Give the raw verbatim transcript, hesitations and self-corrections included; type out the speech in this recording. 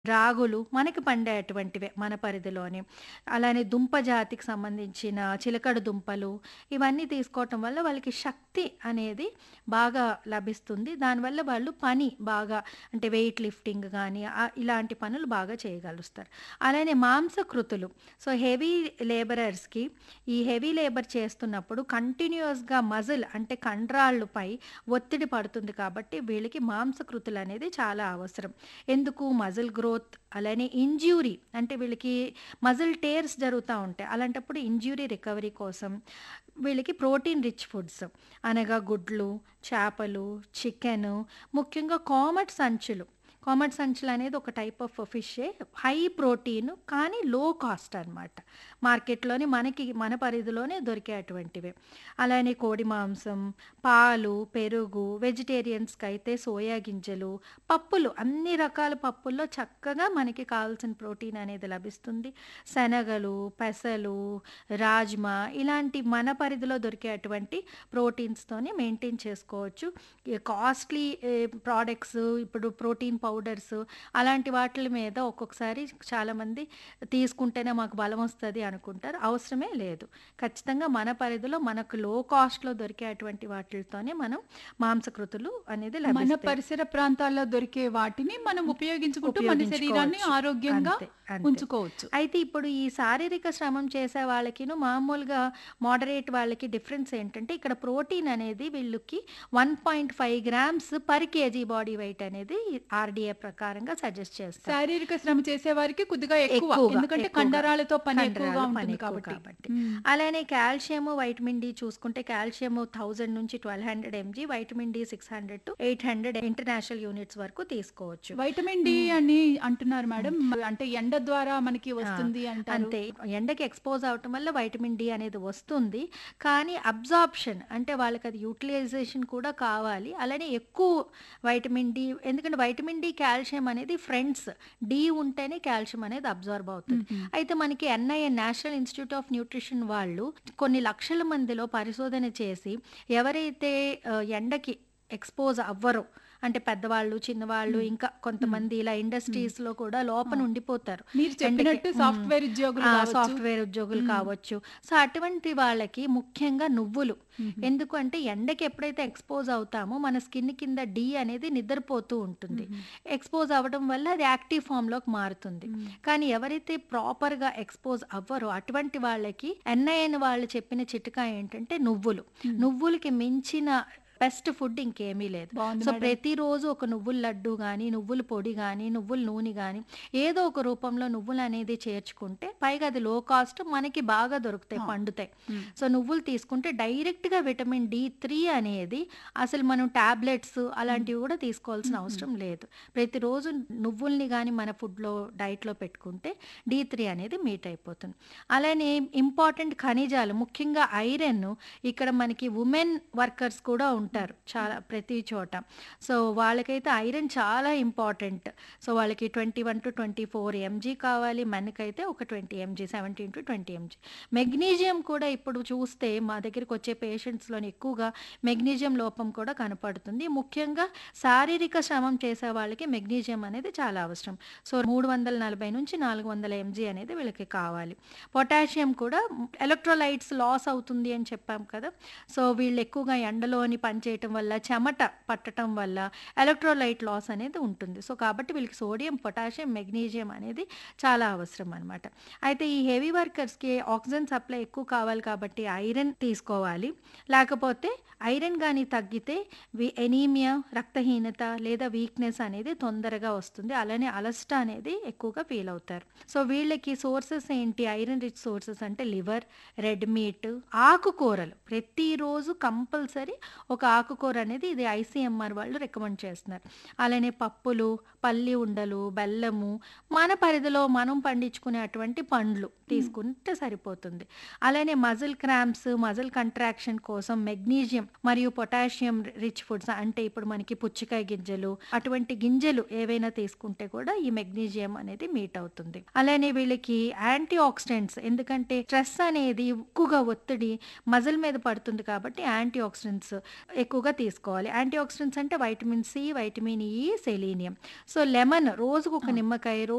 రాగులు మనకి పండేటువంటివే మన పరిధిలోనే. అలానే దుంప జాతికి సంబంధించిన చిలకడ దుంపలు ఇవన్నీ తీసుకోవటం వల్ల వాళ్ళకి శక్తి అనేది బాగా లభిస్తుంది. దానివల్ల వాళ్ళు పని బాగా అంటే వెయిట్ లిఫ్టింగ్ గానీ ఆహ్, ఇలాంటి పనులు బాగా చేయగలుస్తారు. అలానే మాంసకృతులు సో, హెవీ లేబరర్స్‌కి ఈ హెవీ లేబర్ చేస్తున్నప్పుడు కంటిన్యూయస్‌గా మజిల్ అంటే కండరాళ్ళపై ఒత్తిడి పడుతుంది కాబట్టి వీళ్ళకి మాంసకృతులనేది చాలా అవసరం. ఎందుకు మజిల్ గ్రోత్ అలానే ఇంజ్యూరీ అంటే వీళ్ళకి మజిల్ టేర్స్ జరుగుతా ఉంటాయి. అలాంటప్పుడు ఇంజ్యూరీ రికవరీ కోసం వీళ్ళకి ప్రోటీన్ రిచ్ ఫుడ్స్ అనగా గుడ్లు, చేపలు, చికెను ముఖ్యంగా కామట్ సంచులు. కామట్ సంచులనేది ఒక టైప్ ఆఫ్ ఫిషే. హై ప్రోటీన్ కానీ లో కాస్ట్ అనమాట. మార్కెట్‌లోని మనకి మన పరిధిలోనే దొరికేటువంటివే. అలానే కోడి మాంసం, పాలు, పెరుగు, వెజిటేరియన్స్‌కైతే సోయా గింజలు, పప్పులు అన్ని రకాల పప్పుల్లో చక్కగా మనకి కావాల్సిన ప్రోటీన్ అనేది లభిస్తుంది. శనగలు, పెసలు, రాజ్మా ఇలాంటి మన పరిధిలో దొరికేటువంటి ప్రోటీన్స్‌తోని మెయింటైన్ చేసుకోవచ్చు. ఈ కాస్ట్‌లీ eh, ప్రొడక్ట్స్ ఇప్పుడు ప్రోటీన్ పౌడర్స్ అలాంటి వాటిల మీద ఒక్కొక్కసారి చాలామంది తీసుకుంటేనే మాకు బలం వస్తది అనుకుంటారు. అవసరమే లేదు. ఖచ్చితంగా మన పరిధిలో మనకు లో కాస్ట్‌లో దొరికేటువంటి వాటిలతోనే మనం మాంసకృతులు అనేది మన లభిస్తాయి. పరిసర ప్రాంతాల్లో దొరికే వాటిని మనం ఉపయోగించుకుంటూ మన శరీరాన్ని ఉపయోగించుకోవచ్చు. ఆరోగ్యంగా అంతే. అంతే. ఉంచుకోవచ్చు. అయితే ఇప్పుడు ఈ శారీరక శ్రమం చేసే వాళ్ళకిను, మామూలుగా మోడరేట్ వాళ్ళకి డిఫరెన్స్ ఏంటంటే, ఇక్కడ ప్రోటీన్ అనేది వీళ్ళకి ఒకటి పాయింట్ ఐదు grams per KG body weight అనేది ఆర్‌డీఏ ప్రకారంగా సజెస్ట్ చేస్తారు. శారీరక శ్రమ చేసేవారికి కొద్దిగా ఎక్కువ. ఎక్కువగా, ఎందుకంటే ఎక్కువగా. కండరాలతో పని ఎక్కువగా కండరాల పని ఉంటుంది ఎక్కువ కాబట్టి. కాబట్టి. హ్మ్. అలానే కాల్షియము, వైటమిన్ డి చూసుకుంటే కాల్షియము వెయ్యి నుంచి పన్నెండు వందల ఎంజీ, వైటమిన్ డి ఆరు వందల ఎనిమిది వందల ఇంటర్నేషనల్ యూనిట్స్ వరకు తీసుకోవచ్చు. వైటమిన్ డి హ్మ్. అని అంటున్నారు మేడం. హ్మ్. అంటే ఎండ ద్వారా మనకి ఆ! వస్తుంది అంటారు. అంతే. ఎండకి ఎక్స్‌పోజ్ అవ్వటం వల్ల వైటమిన్ డి అనేది వస్తుంది. కానీ అబ్జార్ప్షన్ అంటే వాళ్ళకది యూటిలైజేషన్ కూడా కావాలి. అలానే ఎక్కువ వైటమిన్ డి ఎందుకంటే వైటమిన్ డి, కాల్షియం అనేది ఫ్రెండ్స్. డి ఉంటేనే కాల్షియం అనేది అబ్జార్బ్ అవుతది. హుహు. అయితే మనకి NIN national institute of nutrition వాళ్ళు కొన్ని లక్షల మందిలో పరిశోధన చేసి ఎవరైతే ఆహ్, ఎండకి ఎక్స్‌పోజ్ అవ్వరో అంటే పెద్దవాళ్ళు, చిన్నవాళ్ళు హ్మ్. ఇంకా హ్మ్. కొంతమంది ఇలా హ్మ్. ఇండస్ట్రీస్‌లో కూడా లోపల ఆ! ఉండిపోతారు. మీరు ఎండకి చెప్పినట్టు హ్మ్. సాఫ్ట్‌వేర్ ఉద్యోగులు ఆ! కావచ్చు. సాఫ్ట్‌వేర్ ఉద్యోగులు హ్మ్. కావచ్చు. సో, అటువంటి వాళ్ళకి ముఖ్యంగా నువ్వులు. హుహు. ఎందుకు అంటే ఎండకి ఎప్పుడైతే ఎక్స్‌పోజ్ అవుతామో మన స్కిన్ కింద డి అనేది నిద్రపోతూ ఉంటుంది. హుహు. ఎక్స్‌పోజ్ అవ్వడం వల్ల అది యాక్టివ్ ఫార్మ్‌లోకి మారుతుంది. హ్మ్. కానీ ఎవరైతే ప్రాపర్‌గా ఎక్స్‌పోజ్ అవ్వరో అటువంటి వాళ్ళకి ఎన్ఐఎన్ వాళ్ళు చెప్పిన చిట్కా ఏంటంటే నువ్వులు. హ్మ్. నువ్వులకి మించిన బెస్ట్ ఫుడ్ ఇంకేమీ లేదు. బావుంది సో, మేడం. ప్రతిరోజు ఒక నువ్వుల లడ్డు గానీ, నువ్వుల పొడి గానీ, నువ్వుల నూనె గానీ ఏదో ఒక రూపంలో నువ్వులనేది చేర్చుకుంటే పైగా అది లో కాస్ట్ మనకి బాగా దొరుకుతాయి, ఆ! పండుతాయి. హ్మ్. సో, నువ్వులు తీసుకుంటే డైరెక్ట్‌గా విటమిన్ డి త్రీ అనేది అసలు మనం టాబ్లెట్స్ హ్మ్. అలాంటివి కూడా తీసుకోవాల్సిన హుహు. అవసరం లేదు. ప్రతిరోజు నువ్వుల్ని గానీ మన ఫుడ్‌లో డైట్‌లో పెట్టుకుంటే డి త్రీ అనేది మీట్ అయిపోతుంది. అలానే ఇంపార్టెంట్ ఖనిజాలు ముఖ్యంగా ఐరన్ ఇక్కడ మనకి వుమెన్ వర్కర్స్ కూడా ఉంటారు చాలా ప్రతి చోట. సో, వాళ్ళకైతే ఐరన్ చాలా ఇంపార్టెంట్. సో, వాళ్ళకి ఇరవై ఒకటి ఇరవై నాలుగు ఎంజీ కావాలి. మెన్‌కైతే ఒక ఇరవై ఎంజీ పదిహేడు ఇరవై ఎంజీ. మెగ్నీషియం కూడా ఇప్పుడు చూస్తే మా దగ్గరికొచ్చే పేషెంట్స్‌లోని ఎక్కువగా మెగ్నీషియం లోపం కూడా కనపడుతుంది. ముఖ్యంగా శారీరక శ్రమం చేసే వాళ్ళకి మెగ్నీషియం అనేది చాలా అవసరం. సో, మూడు వందల నలభై నుంచి నాలుగు వందల ఎంజీ అనేది వీళ్ళకి కావాలి. పొటాషియం కూడా ఎలక్ట్రోలైట్స్ లాస్ అవుతుంది అని చెప్పాం కదా! సో, వీళ్ళు ఎక్కువగా ఎండలోని పనిచేయటం వల్ల, చెమట పట్టటం వల్ల ఎలక్ట్రోలైట్ లాస్ అనేది ఉంటుంది. సో, కాబట్టి వీళ్ళకి సోడియం, పొటాషియం, మెగ్నీషియం అనేది చాలా అవసరం అనమాట. అయితే ఈ హెవీ వర్కర్స్‌కి ఆక్సిజన్ సప్లై ఎక్కువ కావాలి కాబట్టి ఐరన్ తీసుకోవాలి. లేకపోతే ఐరన్ గాని తగ్గితే వి ఎనీమియా, రక్తహీనత లేదా వీక్‌నెస్ అనేది తొందరగా వస్తుంది. అలానే అలసట అనేది ఎక్కువగా ఫీల్ అవుతారు. సో, వీళ్ళకి సోర్సెస్ ఏంటి? ఐరన్ రిచ్ సోర్సెస్ అంటే లివర్, రెడ్ మీట్, ఆకుకూరలు ప్రతిరోజు కంపల్సరీ ఒక ఆకుకూర అనేది ఇది ఐసీఎంఆర్ వాళ్ళు రికమెండ్ చేస్తున్నారు. అలానే పప్పులు, పల్లి ఉండలు, బెల్లము, మన పరిధిలో మనం పండించుకునే అటువంటి పండ్లు హ్మ్. తీసుకుంటే సరిపోతుంది. అలానే మజిల్ క్రాంప్స్, మజిల్ కంట్రాక్షన్ కోసం మెగ్నీషియం మరియు పొటాషియం రిచ్ ఫుడ్స్ అంటే ఇప్పుడు మనకి పుచ్చకాయ గింజలు, అటువంటి గింజలు ఏవైనా తీసుకుంటే కూడా ఈ మెగ్నీషియం అనేది మీట్ అవుతుంది. అలానే వీళ్ళకి యాంటీ ఆక్సిడెంట్స్ ఎందుకంటే స్ట్రెస్ అనేది ఎక్కువగా ఒత్తిడి మజిల్ మీద పడుతుంది కాబట్టి యాంటీ ఆక్సిడెంట్స్ ఎక్కువగా తీసుకోవాలి. యాంటీ ఆక్సిడెంట్స్ అంటే వైటమిన్ సి, వైటమిన్ ఇ, సెలీనియం. సో, లెమన్ రోజుకొక ఆ! నిమ్మకాయ